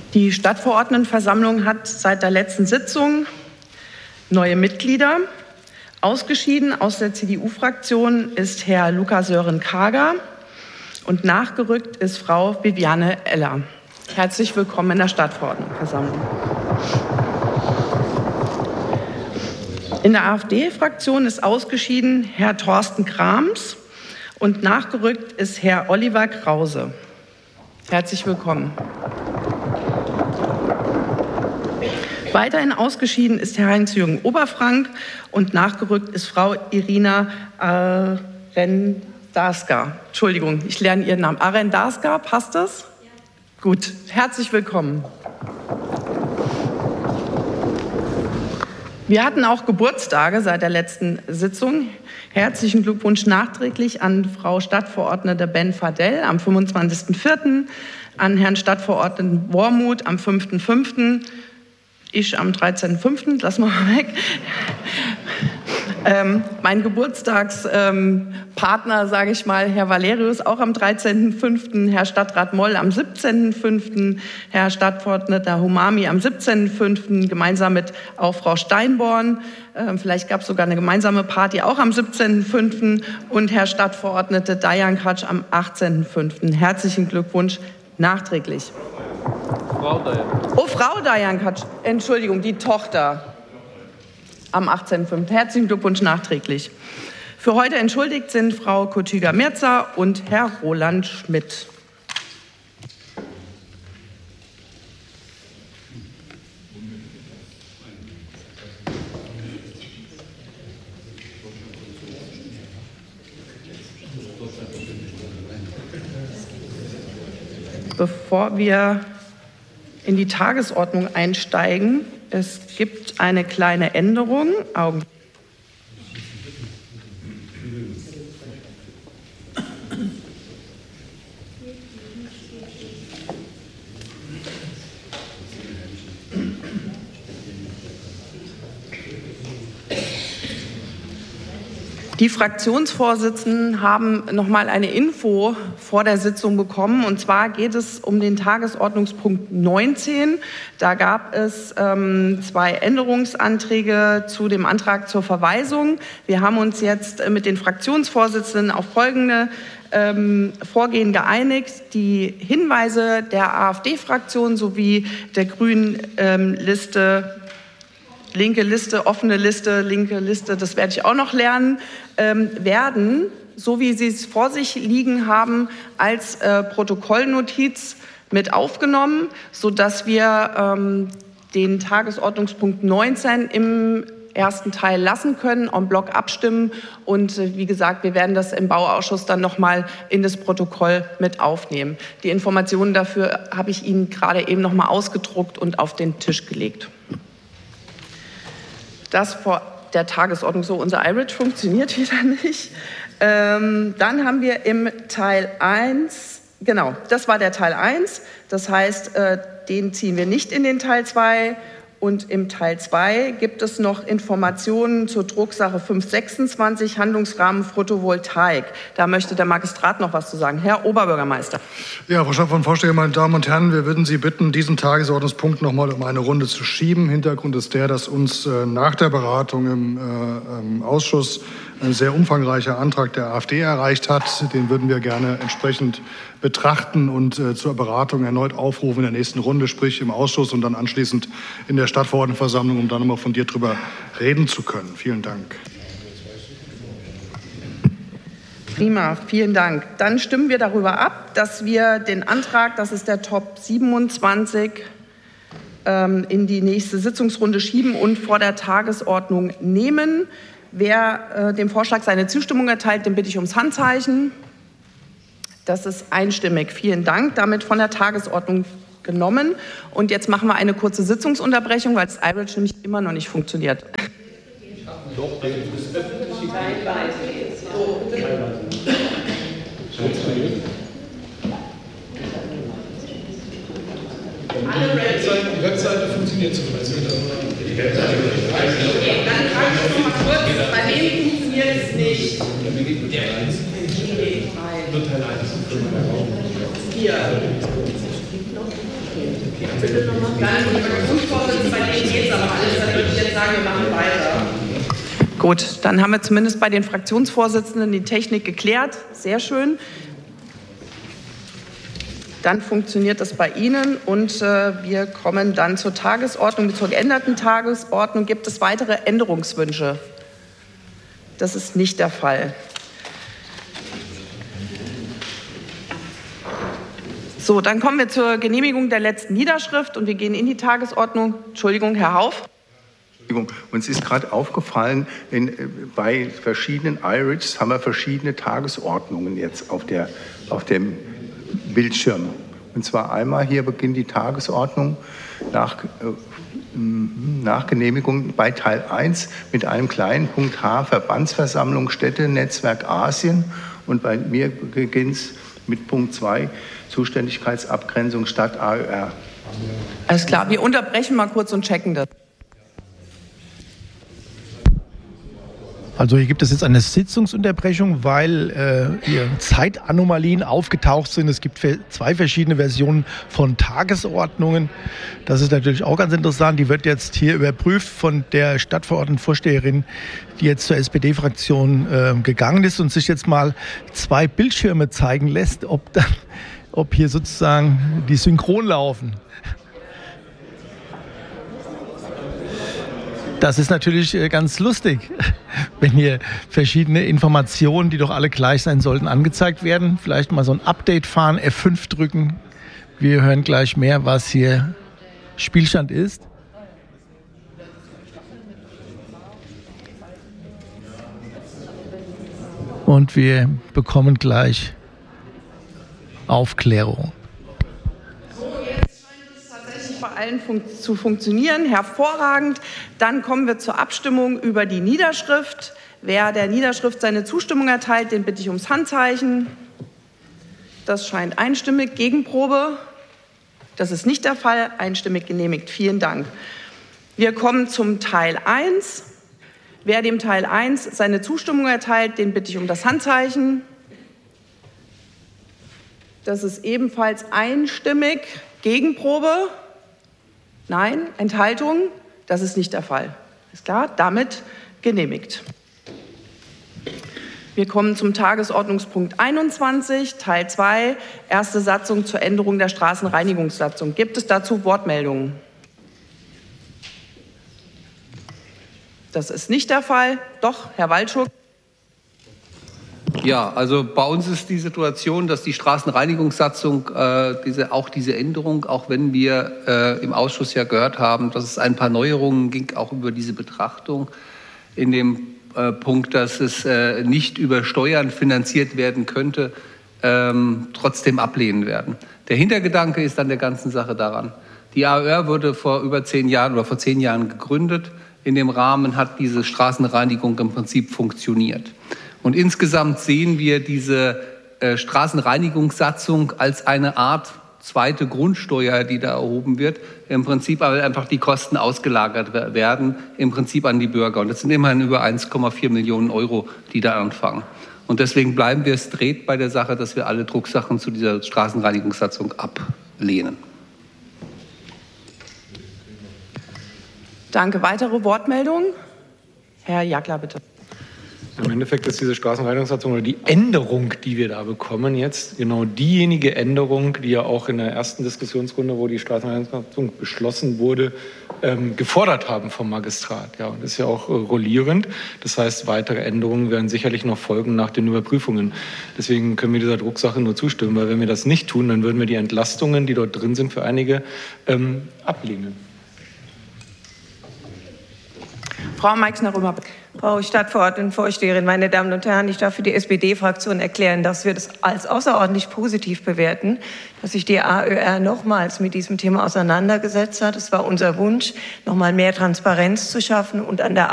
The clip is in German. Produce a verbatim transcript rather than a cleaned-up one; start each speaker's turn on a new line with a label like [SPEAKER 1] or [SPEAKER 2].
[SPEAKER 1] Die Stadtverordnetenversammlung hat seit der letzten Sitzung neue Mitglieder. Ausgeschieden aus der C D U-Fraktion ist Herr Luca Sören-Kager und nachgerückt ist Frau Viviane Eller. Herzlich willkommen in der Stadtverordnetenversammlung. In der AfD-Fraktion ist ausgeschieden Herr Thorsten Krams und nachgerückt ist Herr Oliver Krause. Herzlich willkommen. Weiterhin ausgeschieden ist Herr Heinz-Jürgen Oberfrank und nachgerückt ist Frau Irina Arendarska. Entschuldigung, ich lerne Ihren Namen. Arendarska, passt das? Ja. Gut, herzlich willkommen. Wir hatten auch Geburtstage seit der letzten Sitzung. Herzlichen Glückwunsch nachträglich an Frau Stadtverordnete Ben Fadell am fünfundzwanzigsten vierten, an Herrn Stadtverordneten Wormuth am fünften fünften, ich am dreizehnten fünften, lassen wir mal weg. Ähm, mein Geburtstagspartner, ähm, sage ich mal, Herr Valerius, auch am dreizehnten fünften, Herr Stadtrat Moll am siebzehnten fünften, Herr Stadtverordneter Humami am siebzehnten fünften, gemeinsam mit auch Frau Steinborn. Ähm, vielleicht gab es sogar eine gemeinsame Party auch am siebzehnten fünften und Herr Stadtverordnete Dayan Katsch am achtzehnten fünften. Herzlichen Glückwunsch nachträglich.
[SPEAKER 2] Frau Dayan.
[SPEAKER 1] Oh, Frau Dayan Katsch, Entschuldigung, die Tochter. Am achtzehnten fünften Herzlichen Glückwunsch nachträglich. Für heute entschuldigt sind Frau Kotyga-Mirza und Herr Roland Schmidt. Bevor wir in die Tagesordnung einsteigen, es gibt eine kleine Änderung. Augen. Die Fraktionsvorsitzenden haben noch mal eine Info vor der Sitzung bekommen. Und zwar geht es um den Tagesordnungspunkt neunzehn. Da gab es ähm, zwei Änderungsanträge zu dem Antrag zur Verweisung. Wir haben uns jetzt mit den Fraktionsvorsitzenden auf folgende ähm, Vorgehen geeinigt. Die Hinweise der AfD-Fraktion sowie der Grünen ähm, Liste, linke Liste, offene Liste, linke Liste, das werde ich auch noch lernen, ähm, werden, so wie Sie es vor sich liegen haben, als äh, Protokollnotiz mit aufgenommen, sodass wir ähm, den Tagesordnungspunkt neunzehn im ersten Teil lassen können, en bloc abstimmen. Und äh, wie gesagt, wir werden das im Bauausschuss dann noch mal in das Protokoll mit aufnehmen. Die Informationen dafür habe ich Ihnen gerade eben noch mal ausgedruckt und auf den Tisch gelegt. Das vor der Tagesordnung so. Unser iRich funktioniert wieder nicht. Ähm, dann haben wir im Teil eins, genau, das war der Teil eins. Das heißt, äh, den ziehen wir nicht in den Teil zwei. Und im Teil zwei gibt es noch Informationen zur Drucksache fünf sechsundzwanzig, Handlungsrahmen Photovoltaik. Da möchte der Magistrat noch was zu sagen. Herr Oberbürgermeister.
[SPEAKER 3] Ja, Frau Stadtverordnete, meine Damen und Herren, wir würden Sie bitten, diesen Tagesordnungspunkt noch mal um eine Runde zu schieben. Hintergrund ist der, dass uns äh, nach der Beratung im, äh, im Ausschuss ein sehr umfangreicher Antrag der AfD erreicht hat. Den würden wir gerne entsprechend betrachten und äh, zur Beratung erneut aufrufen in der nächsten Runde, sprich im Ausschuss und dann anschließend in der Stadtverordnetenversammlung, um dann nochmal fundiert darüber reden zu können. Vielen Dank.
[SPEAKER 1] Prima, vielen Dank. Dann stimmen wir darüber ab, dass wir den Antrag, das ist der Top siebenundzwanzig, ähm, in die nächste Sitzungsrunde schieben und vor der Tagesordnung nehmen. Wer äh, dem Vorschlag seine Zustimmung erteilt, den bitte ich ums Handzeichen. Das ist einstimmig. Vielen Dank. Damit von der Tagesordnung genommen. Und jetzt machen wir eine kurze Sitzungsunterbrechung, weil das iRich nämlich immer noch nicht funktioniert.
[SPEAKER 2] Doch,
[SPEAKER 4] Die Webseite funktioniert zumindest. Die Webseite
[SPEAKER 1] okay, dann frage ich noch mal kurz, bei wem funktioniert es nicht?
[SPEAKER 4] Nur Teil eins.
[SPEAKER 1] Hier. Gut, dann haben wir zumindest bei den Fraktionsvorsitzenden die Technik geklärt. Sehr schön. Dann funktioniert das bei Ihnen und äh, wir kommen dann zur Tagesordnung, zur geänderten Tagesordnung. Gibt es weitere Änderungswünsche? Das ist nicht der Fall. So, dann kommen wir zur Genehmigung der letzten Niederschrift und wir gehen in die Tagesordnung. Entschuldigung, Herr Hauff.
[SPEAKER 5] Entschuldigung, uns ist gerade aufgefallen, in, bei verschiedenen I R I Ds haben wir verschiedene Tagesordnungen jetzt auf, der, auf dem Bildschirm. Und zwar einmal hier beginnt die Tagesordnung nach, äh, nach Genehmigung bei Teil eins mit einem kleinen Punkt H, Verbandsversammlung Städte, Netzwerk Asien. Und bei mir beginnt es mit Punkt zwei, Zuständigkeitsabgrenzung Stadt A Ö R.
[SPEAKER 1] Alles klar, wir unterbrechen mal kurz und checken das.
[SPEAKER 6] Also hier gibt es jetzt eine Sitzungsunterbrechung, weil äh, hier Zeitanomalien aufgetaucht sind. Es gibt zwei verschiedene Versionen von Tagesordnungen. Das ist natürlich auch ganz interessant. Die wird jetzt hier überprüft von der Stadtverordnetenvorsteherin, die jetzt zur S P D-Fraktion äh, gegangen ist und sich jetzt mal zwei Bildschirme zeigen lässt, ob, dann, ob hier sozusagen die synchron laufen. Das ist natürlich ganz lustig, wenn hier verschiedene Informationen, die doch alle gleich sein sollten, angezeigt werden. Vielleicht mal so ein Update fahren, F fünf drücken. Wir hören gleich mehr, was hier Spielstand ist. Und wir bekommen gleich Aufklärung.
[SPEAKER 1] Bei allen fun- zu funktionieren. Hervorragend. Dann kommen wir zur Abstimmung über die Niederschrift. Wer der Niederschrift seine Zustimmung erteilt, den bitte ich ums Handzeichen. Das scheint einstimmig. Gegenprobe? Das ist nicht der Fall. Einstimmig genehmigt. Vielen Dank. Wir kommen zum Teil eins. Wer dem Teil eins seine Zustimmung erteilt, den bitte ich um das Handzeichen. Das ist ebenfalls einstimmig. Gegenprobe? Nein, Enthaltung? Das ist nicht der Fall. Ist klar? Damit genehmigt. Wir kommen zum Tagesordnungspunkt einundzwanzig, Teil zwei, erste Satzung zur Änderung der Straßenreinigungssatzung. Gibt es dazu Wortmeldungen? Das ist nicht der Fall. Doch, Herr Waldschuk.
[SPEAKER 2] Ja, also bei uns ist die Situation, dass die Straßenreinigungssatzung, äh, diese, auch diese Änderung, auch wenn wir äh, im Ausschuss ja gehört haben, dass es ein paar Neuerungen ging, auch über diese Betrachtung, in dem äh, Punkt, dass es äh, nicht über Steuern finanziert werden könnte, ähm, trotzdem ablehnen werden. Der Hintergedanke ist an der ganzen Sache daran. Die A Ö R wurde vor über zehn Jahren oder vor zehn Jahren gegründet. In dem Rahmen hat diese Straßenreinigung im Prinzip funktioniert. Und insgesamt sehen wir diese äh, Straßenreinigungssatzung als eine Art zweite Grundsteuer, die da erhoben wird, im Prinzip aber einfach die Kosten ausgelagert werden, im Prinzip an die Bürger. Und das sind immerhin über eins Komma vier Millionen Euro, die da anfangen. Und deswegen bleiben wir straight bei der Sache, dass wir alle Drucksachen zu dieser Straßenreinigungssatzung ablehnen.
[SPEAKER 1] Danke. Weitere Wortmeldungen? Herr Jagler, bitte.
[SPEAKER 4] Im Endeffekt ist diese Straßenreinigungssatzung oder die Änderung, die wir da bekommen jetzt, genau diejenige Änderung, die ja auch in der ersten Diskussionsrunde, wo die Straßenreinigungssatzung beschlossen wurde, ähm, gefordert haben vom Magistrat. Ja, und das ist ja auch äh, rollierend. Das heißt, weitere Änderungen werden sicherlich noch folgen nach den Überprüfungen. Deswegen können wir dieser Drucksache nur zustimmen, weil wenn wir das nicht tun, dann würden wir die Entlastungen, die dort drin sind für einige, ähm, ablehnen.
[SPEAKER 1] Frau Meixner-Römer, bitte.
[SPEAKER 7] Frau Stadtverordnetenvorsteherin, meine Damen und Herren, ich darf für die S P D-Fraktion erklären, dass wir das als außerordentlich positiv bewerten, dass sich die A Ö R nochmals mit diesem Thema auseinandergesetzt hat. Es war unser Wunsch, nochmal mehr Transparenz zu schaffen und an der